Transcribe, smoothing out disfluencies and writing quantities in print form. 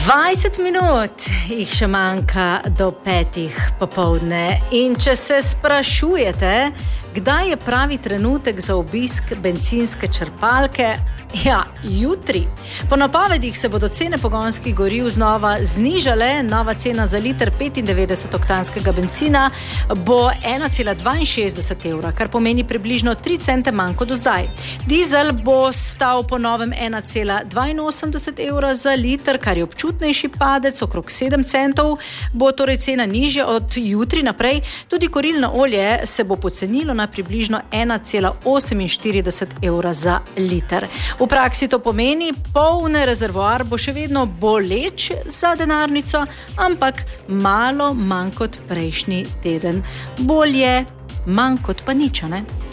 20 minut jih še manjka do 5 popoldne in če se sprašujete, kdaj je pravi trenutek za obisk bencinske črpalke, ja, jutri. Po napovedih se bodo cene pogonskih goriv znova znižale, nova cena za liter 95-oktanskega bencina bo 1,62 evra, kar pomeni približno 3 cente manj kot do zdaj. Dizel bo stal po novem 1,82 evra za liter, kar je občutnejši padec, okrog 7 centov, bo torej cena nižja od jutri naprej. Tudi kurilno olje se bo pocenilo na približno 1,48 evra za liter. V praksi to pomeni, poln rezervoar bo še vedno boleč za denarnico, ampak malo manj kot prejšnji teden. Bolje manj kot pa nič, ne?